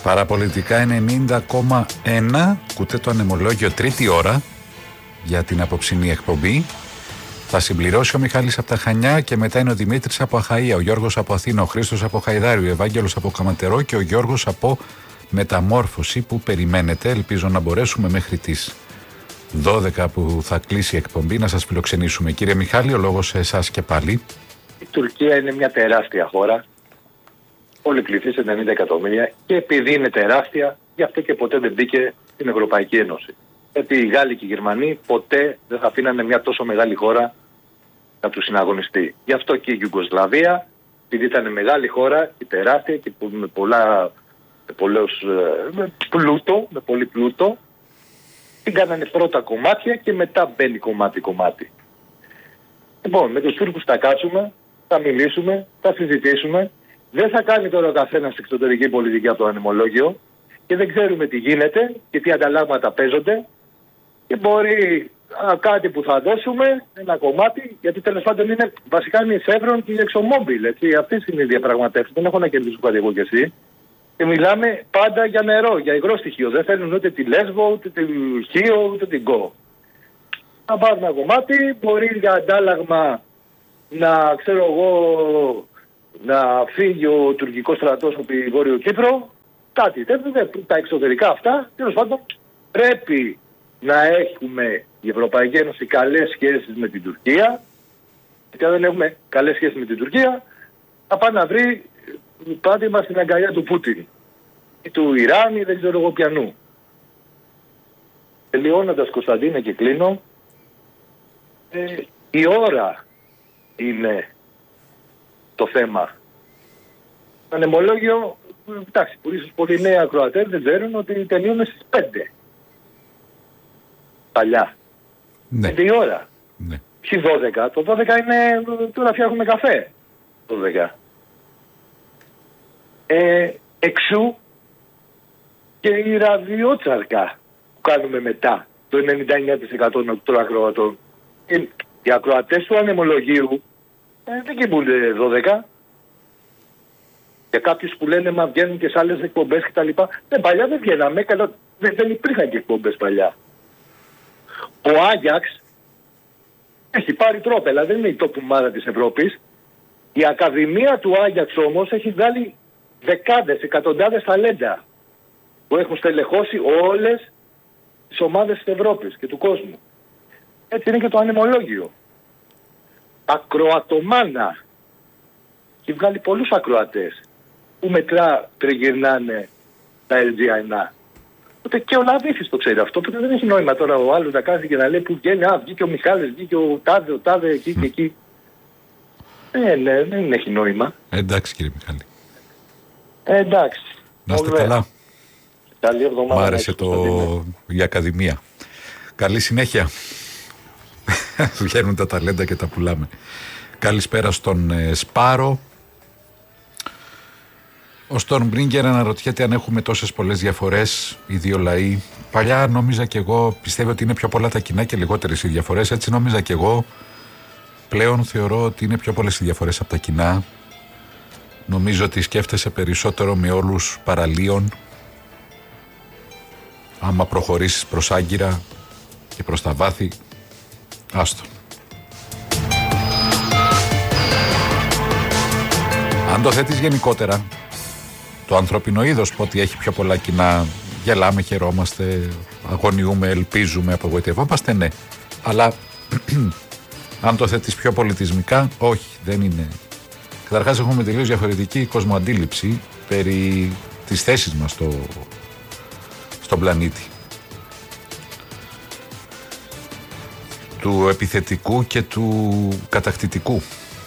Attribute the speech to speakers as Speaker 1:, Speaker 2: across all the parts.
Speaker 1: Παραπολιτικά 90,1. Ακούτε το ανεμολόγιο τρίτη ώρα για την απόψινή εκπομπή. Θα συμπληρώσει ο Μιχάλης από τα Χανιά και μετά είναι ο Δημήτρης από Αχαΐα, ο Γιώργος από Αθήνα, ο Χρήστος από Χαϊδάριο, ο Ευάγγελος από Καματερό και ο Γιώργος από Μεταμόρφωση που περιμένετε. Ελπίζω να μπορέσουμε μέχρι τις 12 που θα κλείσει η εκπομπή να σας φιλοξενήσουμε. Κύριε Μιχάλη, ο λόγος σε εσάς και πάλι.
Speaker 2: Η Τουρκία είναι μια τεράστια χώρα. Όλη πληθή σε 90 εκατομμύρια και επειδή είναι τεράστια, γι' αυτό και ποτέ δεν μπήκε στην Ευρωπαϊκή Ένωση. Γιατί οι Γάλλοι και οι Γερμανοί ποτέ δεν θα αφήνανε μια τόσο μεγάλη χώρα να του συναγωνιστεί. Γι' αυτό και η Ιουγκοσλαβία, επειδή ήταν μεγάλη χώρα και τεράστια και με πολύ πλούτο, την κάνανε πρώτα κομμάτια και μετά μπαίνει κομμάτι-κομμάτι. Λοιπόν, με τους Τούρκους θα κάτσουμε, θα μιλήσουμε, θα συζητήσουμε. Δεν θα κάνει τώρα ο καθένας εξωτερική πολιτική από το ανεμολόγιο και δεν ξέρουμε τι γίνεται και τι ανταλλάγματα παίζονται και μπορεί κάτι που θα δώσουμε, ένα κομμάτι, γιατί τέλος πάντων είναι βασικά είναι η Chevron και η ExxonMobil. Αυτές είναι οι διαπραγματεύσεις, δεν έχω να κερδίσω κάτι εγώ και εσύ. Και μιλάμε πάντα για νερό, για υγρό στοιχείο. Δεν θέλουν ούτε τη Λέσβο, ούτε τη Χίο, ούτε την Γκο. Θα πάρουν ένα κομμάτι, μπορεί για αντάλλαγμα να ξέρω εγώ να φύγει ο τουρκικός στρατός από τη Βόρειο Κύπρο. Κάτι τέτοιο, τα εξωτερικά αυτά. Τέλος πάντων, πρέπει να έχουμε η Ευρωπαϊκή Ένωση καλές σχέσεις με την Τουρκία. Γιατί αν δεν έχουμε καλές σχέσεις με την Τουρκία, θα πάει να βρει πάτημα στην αγκαλιά του Πούτιν ή του Ιράν ή δεν ξέρω εγώ πιανού. Τελειώνοντας, Κωνσταντίνε, και κλείνω, η ώρα είναι το θέμα. Το ανεμολόγιο, εντάξει, που ίσως πολλοί νέοι ακροατές δεν ξέρουν ότι τελειώνει στις 5. Παλιά.
Speaker 1: Ναι.
Speaker 2: 5 η ώρα.
Speaker 1: Ναι.
Speaker 2: Όχι 12. Το 12 είναι, τώρα φτιάχνουμε καφέ. 12. Εξού και η ραδιότσαρκα που κάνουμε μετά. Το 99% των ακροατών. Οι ακροατές του ανεμολογίου δεν κοιμούνται 12. Για κάποιους που λένε μα βγαίνουν και σε άλλες εκπομπές κτλ. Παλιά δεν βγαίναμε, δεν υπήρχαν και εκπομπές παλιά. Ο Άγιαξ έχει πάρει τρόπελα, δεν είναι η top ομάδα της Ευρώπης. Η Ακαδημία του Άγιαξ όμως έχει βγάλει δεκάδες, εκατοντάδες ταλέντα που έχουν στελεχώσει όλες τις ομάδες της Ευρώπης και του κόσμου. Έτσι είναι και το ανεμολόγιο. Ακροατομάνα. Έχει βγάλει πολλούς ακροατές που μετρά τριγυρνάνε τα LGI. Οπότε και ο Λαβίθης το ξέρει αυτό, που δεν έχει νόημα τώρα ο άλλος να κάθεται και να λέει που βγαίνει, βγήκε ο Μιχάλης, βγήκε ο Τάδε εκεί και εκεί. Ναι, δεν έχει νόημα.
Speaker 1: Εντάξει, κύριε Μιχάλη.
Speaker 2: Εντάξει.
Speaker 1: Να είστε καλά.
Speaker 2: Καλή εβδομάδα.
Speaker 1: Μ' άρεσε η Ακαδημία. Καλή συνέχεια. Βγαίνουν τα ταλέντα και τα πουλάμε. Καλησπέρα στον Σπάρο. Ο Στορμπρίγκερ αναρωτιέται αν έχουμε τόσες πολλές διαφορές οι δύο λαοί. Παλιά νόμιζα και εγώ, πιστεύω ότι είναι πιο πολλά τα κοινά και λιγότερες οι διαφορές. Έτσι νόμιζα και εγώ. Πλέον θεωρώ ότι είναι πιο πολλές οι διαφορές από τα κοινά. Νομίζω ότι σκέφτεσαι περισσότερο με όλους παραλίων. Άμα προχωρήσεις προς Άγκυρα και προς τα βάθη, άστο. Αν το θέτεις γενικότερα, το ανθρωπινό είδος που ότι έχει πιο πολλά κοινά, γελάμε, χαιρόμαστε, αγωνιούμε, ελπίζουμε, απογοητευόμαστε, ναι. Αλλά αν το θέτεις πιο πολιτισμικά, όχι, δεν είναι. Καταρχάς έχουμε τελείως διαφορετική κοσμοαντίληψη περί της θέσης μας στον πλανήτη. Του επιθετικού και του κατακτητικού.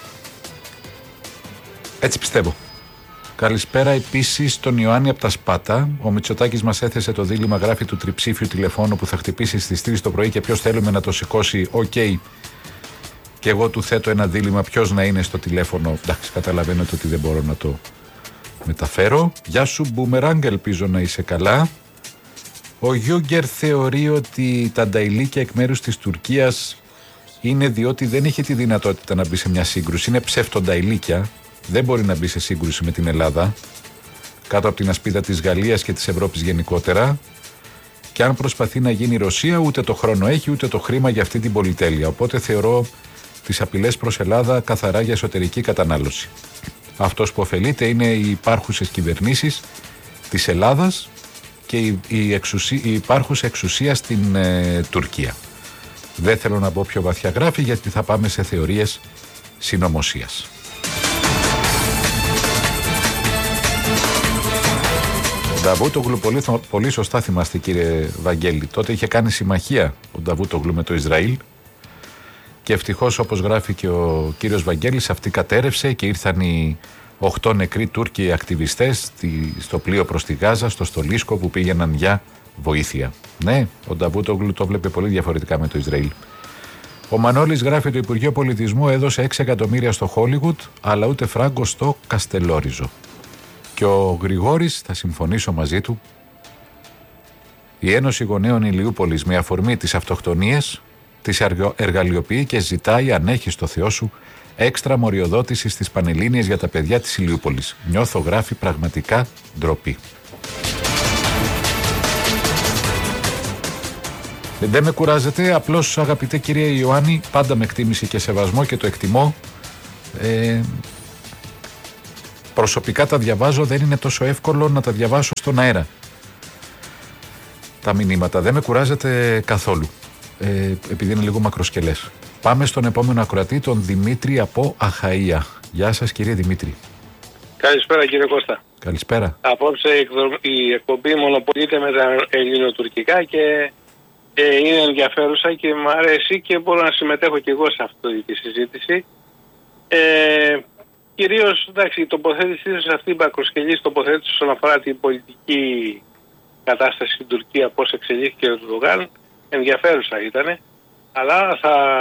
Speaker 1: Έτσι πιστεύω. Καλησπέρα επίσης στον Ιωάννη από τα Σπάτα. Ο Μητσοτάκης μας έθεσε το δίλημμα, γράφει, του τριψήφιου τηλεφώνου που θα χτυπήσει στις 3 το πρωί και ποιος θέλουμε να το σηκώσει. Οκ. Και εγώ του θέτω ένα δίλημμα, ποιος να είναι στο τηλέφωνο. Εντάξει, καταλαβαίνετε ότι δεν μπορώ να το μεταφέρω. Γεια σου Μπούμεραγκ, ελπίζω να είσαι καλά. Ο Γιούγκερ θεωρεί ότι τα νταϊλίκια εκ μέρους της Τουρκίας είναι διότι δεν είχε τη δυνατότητα να μπει σε μια σύγκρουση. Είναι ψεύτο νταϊλίκια. Δεν μπορεί να μπει σε σύγκρουση με την Ελλάδα. κάτω από την ασπίδα της Γαλλίας και της Ευρώπης γενικότερα. Και αν προσπαθεί να γίνει η Ρωσία, ούτε το χρόνο έχει, ούτε το χρήμα για αυτή την πολυτέλεια. Οπότε θεωρώ τις απειλές προς Ελλάδα καθαρά για εσωτερική κατανάλωση. Αυτός που ωφελείται είναι οι υπάρχουσες κυβερνήσεις της Ελλάδας και η υπάρχουσα εξουσία στην Τουρκία. Δεν θέλω να μπω πιο βαθιά γράφη, γιατί θα πάμε σε θεωρίες συνωμοσίας. Ο Νταβούτογλου, πολύ σωστά θυμάστε κύριε Βαγγέλη, τότε είχε κάνει συμμαχία ο Νταβούτογλου με το Ισραήλ και ευτυχώς, όπως γράφει και ο κύριος Βαγγέλης, αυτή κατέρευσε και ήρθαν οι 8 νεκροί Τούρκοι ακτιβιστές στο πλοίο προς τη Γάζα, στο Στολίσκο, που πήγαιναν για βοήθεια. Ναι, ο Νταβούτογλου το βλέπει πολύ διαφορετικά με το Ισραήλ. Ο Μανώλης γράφει: το Υπουργείο Πολιτισμού έδωσε 6 εκατομμύρια στο Χόλιγουτ, αλλά ούτε φράγκο στο Καστελόριζο. Και ο Γρηγόρης, θα συμφωνήσω μαζί του, η Ένωση Γονέων Ηλιούπολης με αφορμή τις αυτοκτονίες τις εργαλειοποιεί και ζητάει, αν έχει στο Θεό σου, έξτρα μοριοδότηση στις Πανελλήνιες για τα παιδιά της Ηλιούπολης. Νιώθω, γράφει, πραγματικά ντροπή. Δεν με κουράζετε, απλώς αγαπητέ κυρία Ιωάννη, πάντα με εκτίμηση και σεβασμό και το εκτιμώ. Προσωπικά τα διαβάζω, δεν είναι τόσο εύκολο να τα διαβάσω στον αέρα τα μηνύματα. Δεν με κουράζετε καθόλου, επειδή είναι λίγο μακροσκελές. Πάμε στον επόμενο ακροατή, τον Δημήτρη από Αχαΐα. Γεια σας κύριε Δημήτρη.
Speaker 3: Καλησπέρα κύριε Κώστα.
Speaker 1: Καλησπέρα.
Speaker 3: Απόψε η εκπομπή μονοπολείται με τα ελληνοτουρκικά και είναι ενδιαφέρουσα και μου αρέσει και μπορώ να συμμετέχω και εγώ σε αυτή τη συζήτηση. Κυρίως, εντάξει, η τοποθέτησή σας αυτή, η μακροσκελής τοποθέτηση όσον αφορά την πολιτική κατάσταση στην Τουρκία, πώς εξελίχθηκε ο Ερντογάν, ενδιαφέρουσα ήταν, αλλά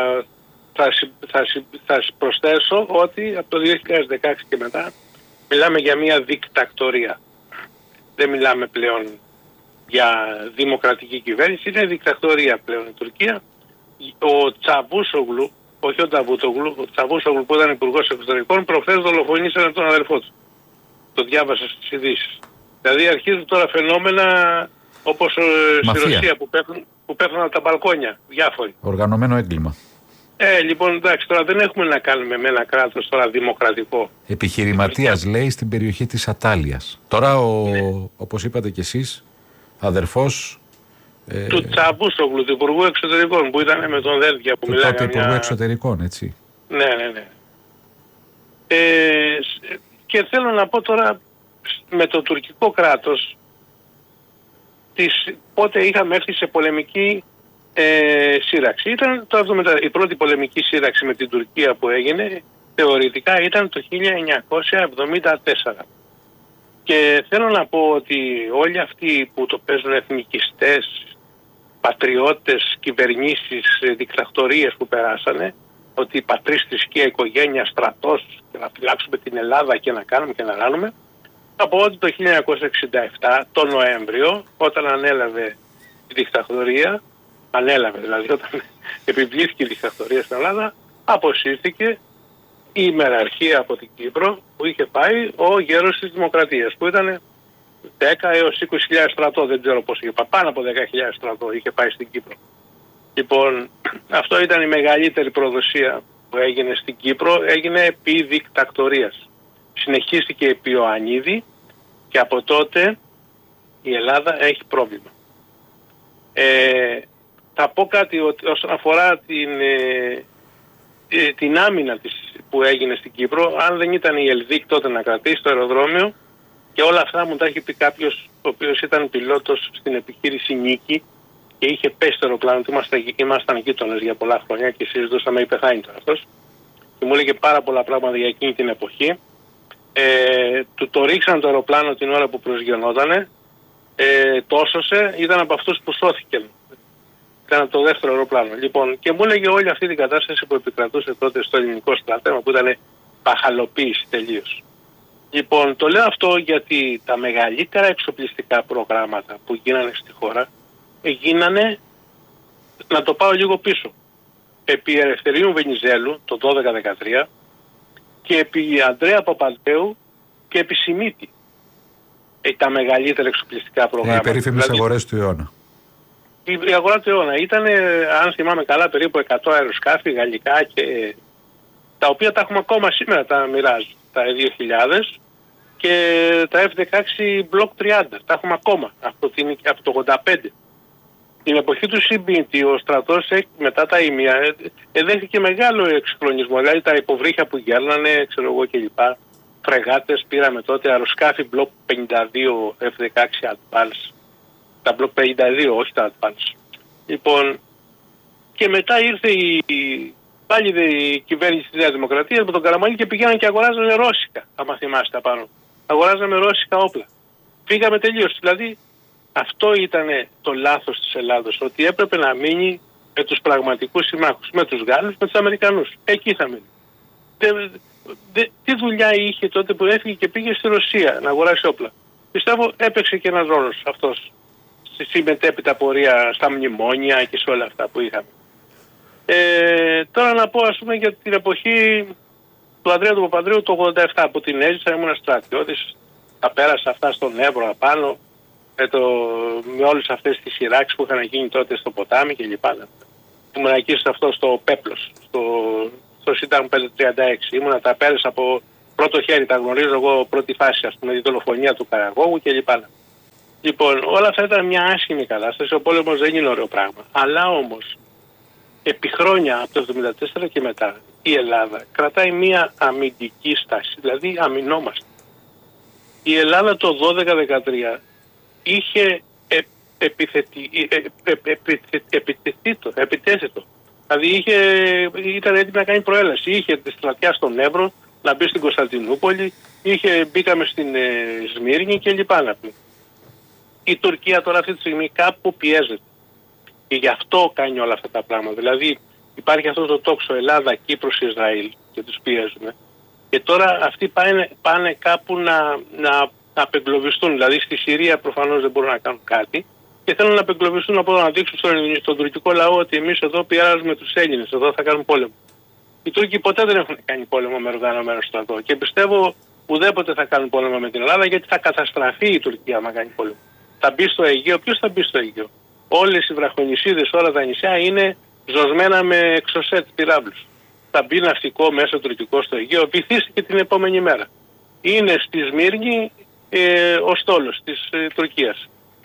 Speaker 3: θα προσθέσω ότι από το 2016 και μετά μιλάμε για μια δικτακτορία. Δεν μιλάμε πλέον για δημοκρατική κυβέρνηση, είναι δικτακτορία πλέον η Τουρκία. Ο Τσαβούσογλου, όχι ο Νταβούτογλου, ο Τσαβούσογλου που ήταν υπουργός εξωτερικών, προχθές δολοφονήσανε τον αδελφό του. Το διάβασα στις ειδήσεις. Δηλαδή αρχίζουν τώρα φαινόμενα όπως στη Ρωσία που πέφτουν από τα μπαλκόνια, διάφοροι.
Speaker 1: Οργανωμένο έγκλημα.
Speaker 3: Λοιπόν, εντάξει, τώρα δεν έχουμε να κάνουμε με ένα κράτος τώρα δημοκρατικό.
Speaker 1: Επιχειρηματίας, λέει, στην περιοχή της Ατάλειας. Τώρα, όπως είπατε κι εσείς, αδερφός
Speaker 3: του Τσαβούσογλου, του Υπουργού Εξωτερικών, που ήταν με τον Δέλδια που μιλάγαμε.
Speaker 1: Τότε Υπουργού Εξωτερικών, έτσι.
Speaker 3: Ναι. Και θέλω να πω τώρα με το τουρκικό κράτος, πότε είχαμε έρθει σε πολεμική σύραξη. Ήταν η πρώτη πολεμική σύραξη με την Τουρκία που έγινε, θεωρητικά ήταν το 1974. Και θέλω να πω ότι όλοι αυτοί που το παίζουν, εθνικιστές, πατριώτες, κυβερνήσεις, δικτακτορίες που περάσανε, ότι η πατρίς θρησκεία, οικογένεια, στρατός, και να φυλάξουμε την Ελλάδα και να κάνουμε και να κάνουμε, θα πω ότι το 1967, το Νοέμβριο, όταν ανέλαβε η δικτακτορία, δηλαδή όταν επιβλήθηκε η δικτακτορία στην Ελλάδα, αποσύρθηκε η ημεραρχία από την Κύπρο που είχε πάει ο γέρος της Δημοκρατίας, που ήταν 10 έως 20.000 στρατό, δεν ξέρω πώς είχε πάει, πάνω από 10.000 στρατό είχε πάει στην Κύπρο. Λοιπόν, αυτό ήταν η μεγαλύτερη προδοσία που έγινε στην Κύπρο, έγινε επί δικτακτορίας. Συνεχίστηκε επί Ιωαννίδη και από τότε η Ελλάδα έχει πρόβλημα. Θα πω κάτι όσον αφορά την άμυνα που έγινε στην Κύπρο. Αν δεν ήταν η Ελδίκ τότε να κρατήσει το αεροδρόμιο, και όλα αυτά μου τα έχει πει κάποιος ο οποίος ήταν πιλότος στην επιχείρηση Νίκη και είχε πέσει το αεροπλάνο, ήμασταν γείτονες για πολλά χρόνια και συζητούσαμε, είπε θα είναι τώρα αυτός, και μου έλεγε πάρα πολλά πράγματα για εκείνη την εποχή. Του το ρίξαν το αεροπλάνο την ώρα που προσγειωνότανε, το έσωσε, ήταν από αυτούς που σώθηκαν. Ήταν το δεύτερο αεροπλάνο. Λοιπόν, και μου έλεγε όλη αυτή την κατάσταση που επικρατούσε τότε στο ελληνικό στρατεύμα, που ήταν παχαλοποίηση τελείως. Λοιπόν, το λέω αυτό γιατί τα μεγαλύτερα εξοπλιστικά προγράμματα που γίνανε στη χώρα γίνανε, να το πάω λίγο πίσω, επί Ελευθερίου Βενιζέλου το 12-13 και επί Ανδρέα Παπανδρέου και επί Σιμίτη. τα μεγαλύτερα εξοπλιστικά προγράμματα.
Speaker 1: Οι περίφημες αγορές του αιώνα.
Speaker 3: Η αγορά του αιώνα ήταν, αν θυμάμαι καλά, περίπου 100 αεροσκάφη γαλλικά, και τα οποία τα έχουμε ακόμα σήμερα, τα Mirage, τα 2000 και τα F-16 Block 30. Τα έχουμε ακόμα από το 85. Την εποχή του CBT ο στρατός μετά τα ήμια δέχτηκε μεγάλο εξυγχρονισμό. Δηλαδή τα υποβρύχια που γέρνανε, ξέρω εγώ κλπ. Φρεγάτες πήραμε τότε, αεροσκάφη Block 52 F-16 Advance. Τα Block 52, όχι τα Advance. Λοιπόν, και μετά ήρθε πάλι η κυβέρνηση της Νέας Δημοκρατίας με τον Καραμανλή και πηγαίναν και αγοράζανε ρώσικα, άμα θυμάστε απάνω. Αγοράζαμε ρώσικα όπλα. Φύγαμε τελείως. Δηλαδή, αυτό ήταν το λάθος της Ελλάδος, ότι έπρεπε να μείνει με τους πραγματικούς συμμάχους, με τους Γάλλους, με τους Αμερικανούς. Εκεί θα μείνει. Τι δουλειά είχε τότε που έφυγε και πήγε στη Ρωσία να αγοράσει όπλα? Πιστεύω έπαιξε και ένας ρόλος αυτός στη μετέπειτα πορεία στα μνημόνια και σε όλα αυτά που είχαμε. Τώρα να πω, ας πούμε, για την εποχή του Ανδρέα του Παπανδρέου το 87 που την έζησα, ήμουν στρατιώτης, τα πέρασα αυτά στον Εύρο απάνω, με όλες αυτές τις σειράξεις που είχαν γίνει τότε στο ποτάμι κλπ. Ήμουν εκεί στο Πέπλος, στο Σύνταγμα 536. Ήμουνα, τα πέρασα από πρώτο χέρι, τα γνωρίζω εγώ πρώτη φάση, ας πούμε, τη δολοφονία του Καραγόγου κλπ. Λοιπόν, όλα αυτά ήταν μια άσχημη κατάσταση, ο πόλεμος δεν είναι ωραίο πράγμα. Αλλά όμως, επί χρόνια, από το 1974 και μετά, η Ελλάδα κρατάει μια αμυντική στάση, δηλαδή αμυνόμαστε. Η Ελλάδα το 12-13 είχε επιτέθετο. Δηλαδή ήταν έτοιμη να κάνει προέλαση. Είχε τη στρατιά στον Εύρο, να μπει στην Κωνσταντινούπολη, μπήκαμε στην Σμύρνη κλπ. Η Τουρκία τώρα αυτή τη στιγμή κάπου πιέζεται. Και γι' αυτό κάνει όλα αυτά τα πράγματα. Δηλαδή υπάρχει αυτό το τόξο Ελλάδα-Κύπρος, Ισραήλ και τους πιέζουμε. Και τώρα αυτοί πάνε κάπου να απεγκλωβιστούν. Δηλαδή στη Συρία προφανώς δεν μπορούν να κάνουν κάτι και θέλουν να απεγκλωβιστούν από εδώ, να δείξουν στον τουρκικό λαό ότι εμείς εδώ πειράζουμε τους Έλληνες, εδώ θα κάνουν πόλεμο. Οι Τούρκοι ποτέ δεν έχουν κάνει πόλεμο με οργανωμένο στρατό και πιστεύω ουδέποτε θα κάνουν πόλεμο με την Ελλάδα, γιατί θα καταστραφεί η Τουρκία άμα κάνει πόλεμο. Θα μπει στο Αιγαίο. Ποιος θα μπει στο Αιγαίο? Όλες οι βραχονησίδες, όλα τα νησιά είναι ζωσμένα με εξωσέτ πυράβλους. Θα μπει ναυτικό μέσα τουρκικό στο Αιγαίο, βυθίστηκε την επόμενη μέρα. Είναι στη Σμύρνη ο στόλος της Τουρκίας.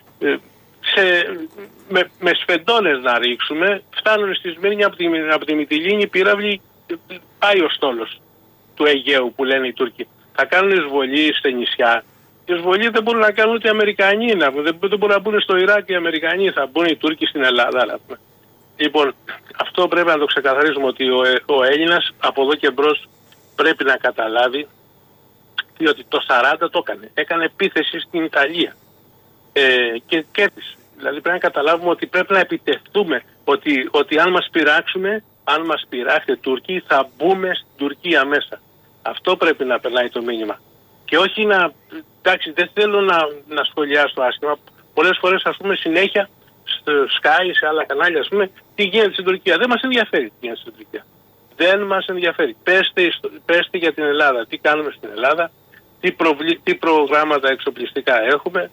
Speaker 3: Με σφεντώνες να ρίξουμε, φτάνουν στη Σμύρνη από τη Μυτιλήνη πύραυλοι, πάει ο στόλος του Αιγαίου που λένε οι Τούρκοι. Θα κάνουν εισβολή σε νησιά. Η εισβολή δεν μπορούν να κάνουν ούτε οι Αμερικανοί, δεν μπορούν να μπουν στο Ιράκ οι Αμερικανοί, θα μπουν οι Τούρκοι στην Ελλάδα. Λοιπόν, αυτό πρέπει να το ξεκαθαρίσουμε, ότι ο Έλληνας από εδώ και μπρος πρέπει να καταλάβει ότι το 40 το έκανε. Έκανε επίθεση στην Ιταλία και κέρδισε. Δηλαδή πρέπει να καταλάβουμε ότι πρέπει να επιτεθούμε, ότι αν μας πειράξουμε, αν μας πειράξετε Τουρκοί, θα μπούμε στην Τουρκία μέσα. Αυτό πρέπει να περνάει το μήνυμα. Και όχι εντάξει, δεν θέλω να σχολιάσω άσχημα. Πολλές φορές, ας πούμε, συνέχεια στο Sky, σε άλλα κανάλια, ας πούμε, τι γίνεται στην Τουρκία. Δεν μας ενδιαφέρει τι γίνεται στην Τουρκία. Δεν μας ενδιαφέρει. Πέστε για την Ελλάδα. Τι κάνουμε στην Ελλάδα, τι προγράμματα εξοπλιστικά έχουμε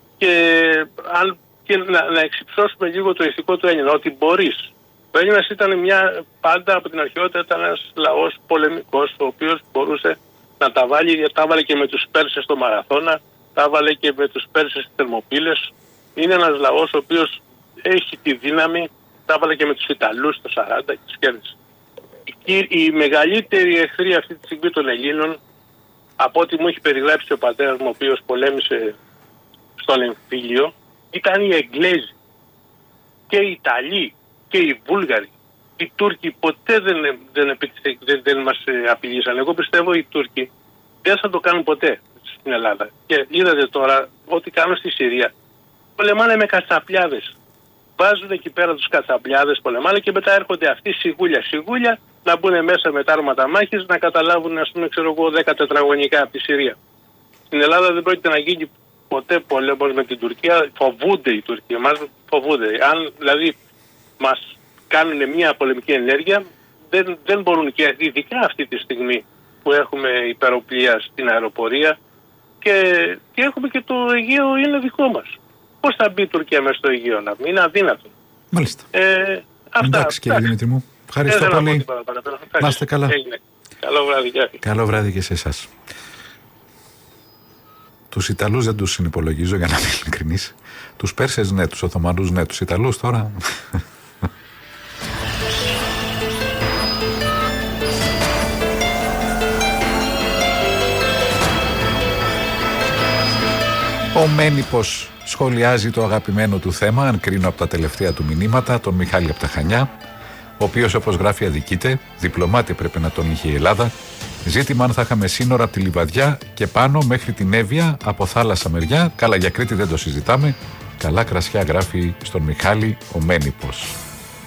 Speaker 3: και να εξυψώσουμε λίγο το ηθικό του Έλληνα, ότι μπορείς. Ο Έλληνας ήταν πάντα από την αρχαιότητα ήταν ένας λαός πολεμικός, ο οποίος μπορούσε να τα βάλει και με τους Πέρσες στο Μαραθώνα, τα βάλε και με τους Πέρσες στις Θερμοπύλες. Είναι ένας λαός ο οποίος έχει τη δύναμη, τα βάλε και με τους Ιταλούς το 40 και τους κέρδισε. Η μεγαλύτερη εχθρή αυτή τη στιγμή των Ελλήνων, από ό,τι μου έχει περιγράψει ο πατέρας μου, ο οποίος πολέμησε στον εμφύλιο, ήταν οι Εγγλέζοι και οι Ιταλοί και οι Βούλγαροι. Οι Τούρκοι ποτέ δεν μας απειλήσαν. Εγώ πιστεύω οι Τούρκοι δεν θα το κάνουν ποτέ στην Ελλάδα. Και είδατε τώρα ό,τι κάνουν στη Συρία. Πολεμάνε με κατσαπλιάδες. Βάζουν εκεί πέρα τους κατσαπλιάδες, πολεμάνε και μετά έρχονται αυτοί σιγούλια να μπουν μέσα με τα άρματα μάχης, να καταλάβουν, ας πούμε, 10 τετραγωνικά από τη Συρία. Στην Ελλάδα δεν πρόκειται να γίνει ποτέ πόλεμος με την Τουρκία. Φοβούνται οι Τούρκοι. Μας φοβούνται. Αν δηλαδή μας κάνουν μια πολεμική ενέργεια, δεν μπορούν, και ειδικά αυτή τη στιγμή που έχουμε υπεροπλία στην αεροπορία Και έχουμε και το Αιγαίο είναι δικό μας. Πώς θα μπει η Τουρκία μέσα στο Αιγαίο να μπει? Είναι αδύνατο.
Speaker 1: Μάλιστα. Εντάξει κύριε Δημήτρη μου. Ευχαριστώ πολύ. Να είστε καλά.
Speaker 3: Καλό βράδυ.
Speaker 1: Καλό βράδυ και σε εσάς. Τους Ιταλούς δεν τους συνυπολογίζω, για να είμαι ειλικρινής. Τους Πέρσες ναι, τους Οθωμανούς ναι, τους Ιταλούς τώρα... Ο Μένιπος σχολιάζει το αγαπημένο του θέμα, αν κρίνω από τα τελευταία του μηνύματα, τον Μιχάλη από τα Χανιά, ο οποίος, όπως γράφει, αδικείται, διπλωμάτη πρέπει να τον είχε η Ελλάδα. Ζήτημα αν θα είχαμε σύνορα από τη Λιβαδιά και πάνω μέχρι την Εύβοια, από θάλασσα μεριά. Καλά, για Κρήτη δεν το συζητάμε. Καλά κρασιά, γράφει στον Μιχάλη ο Μένιπος.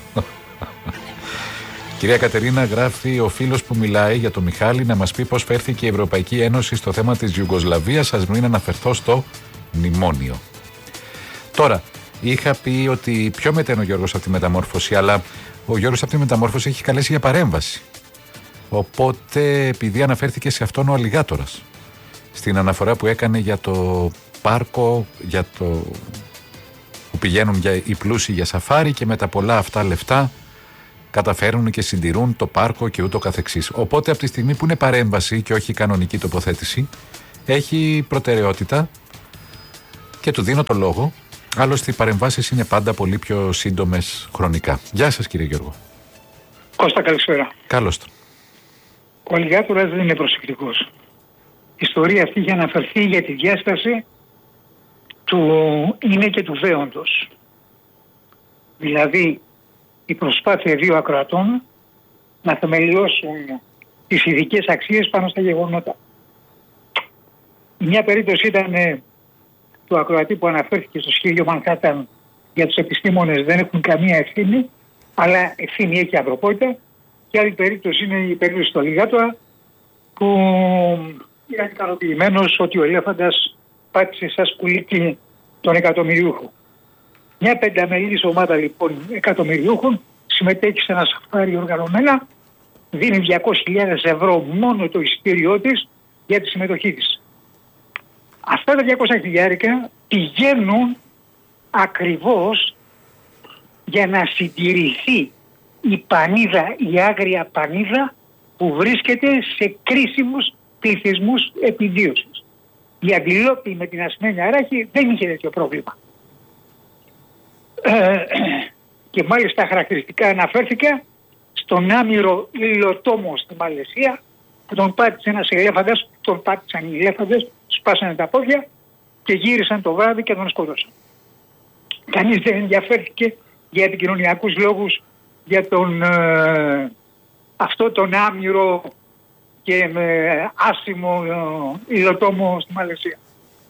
Speaker 1: Κυρία Κατερίνα, γράφει ο φίλος που μιλάει για τον Μιχάλη να μας πει πώς φέρθηκε η Ευρωπαϊκή Ένωση στο θέμα της Ιουγκοσλαβίας, ας μην αναφερθώ στο μνημόνιο. Τώρα, είχα πει ότι πιο μετά είναι ο Γιώργος από τη μεταμόρφωση, αλλά ο Γιώργος από τη μεταμόρφωση έχει καλέσει για παρέμβαση. Οπότε, επειδή αναφέρθηκε σε αυτόν ο Αλιγάτορας, στην αναφορά που έκανε για το πάρκο, για το που πηγαίνουν οι πλούσιοι για σαφάρι και με τα πολλά αυτά λεφτά καταφέρουν και συντηρούν το πάρκο και ούτω καθεξής. Οπότε από τη στιγμή που είναι παρέμβαση και όχι κανονική τοποθέτηση, έχει προτεραιότητα και του δίνω το λόγο. Άλλωστε οι παρεμβάσεις είναι πάντα πολύ πιο σύντομες χρονικά. Γεια σας κύριε Γιώργο.
Speaker 4: Κώστα, καλησπέρα.
Speaker 1: Καλώς τον.
Speaker 4: Ο Αλιγάτορας δεν είναι προσεκτικός. Η ιστορία αυτή είχε αναφερθεί για τη διάσταση του είναι και του δέοντος. Δηλαδή η προσπάθεια δύο ακροατών να θεμελιώσουν τις ειδικές αξίες πάνω στα γεγονότα. Η μια περίπτωση ήταν του ακροατή που αναφέρθηκε στο σχέδιο Μανχάταν για τους επιστήμονες δεν έχουν καμία ευθύνη, αλλά ευθύνη έχει η ανθρωπότητα. Και άλλη περίπτωση είναι η περίπτωση του Αλιγάτορα που ήταν ικανοποιημένος ότι ο ελέφαντας πάτησε σαν σκουλίκι τον εκατομμυριούχο. Μια πενταμελής ομάδα λοιπόν εκατομμυριούχων συμμετέχει σε ένα σαφάρι οργανωμένα, δίνει 200.000 ευρώ μόνο το εισιτήριό της για τη συμμετοχή της. Αυτά τα 200.000 πηγαίνουν ακριβώς για να συντηρηθεί η πανίδα, η άγρια πανίδα που βρίσκεται σε κρίσιμους πληθυσμούς επιβίωσης. Η Αντιλόπη με την ασημένια ράχη δεν είχε τέτοιο πρόβλημα. Και μάλιστα χαρακτηριστικά αναφέρθηκα στον άμυρο υλοτόμο στη Μαλαισία που τον πάτησε ένας ελέφαντας, τον πάτησαν οι ελέφαντες, σπάσανε τα πόδια και γύρισαν το βράδυ και τον σκότωσαν. Κανείς δεν ενδιαφέρθηκε για επικοινωνιακούς λόγους για τον αυτό τον άμυρο και άσημο υλοτόμο στη Μαλαισία.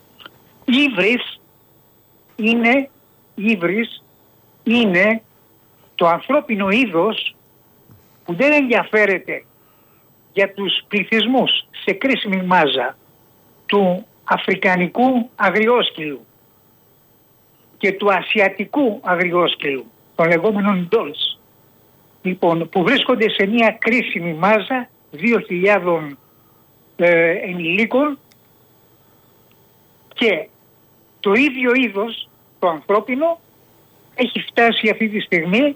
Speaker 4: Ύβρις είναι το ανθρώπινο είδος που δεν ενδιαφέρεται για τους πληθυσμούς σε κρίσιμη μάζα του αφρικανικού αγριόσκυλου και του ασιατικού αγριόσκυλου, των λεγόμενων dolls, λοιπόν, που βρίσκονται σε μια κρίσιμη μάζα 2.000 ενηλίκων και το ίδιο είδος, το ανθρώπινο, έχει φτάσει αυτή τη στιγμή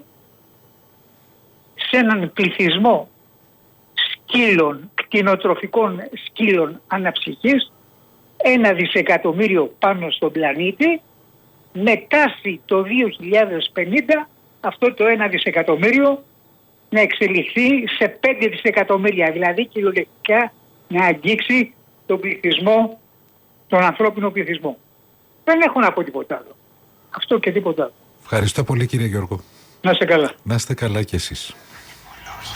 Speaker 4: σε έναν πληθυσμό σκύλων, κτηνοτροφικών σκύλων αναψυχής, 1 δισεκατομμύριο πάνω στον πλανήτη, με τάση το 2050 αυτό το 1 δισεκατομμύριο να εξελιχθεί σε 5 δισεκατομμύρια, δηλαδή κυριολεκτικά να αγγίξει τον πληθυσμό, τον ανθρώπινο πληθυσμό. Δεν έχω να πω τίποτα άλλο. Αυτό και τίποτα άλλο.
Speaker 1: Ευχαριστώ πολύ κύριε Γιώργο.
Speaker 4: Να είστε καλά.
Speaker 1: Να είστε καλά κι εσείς.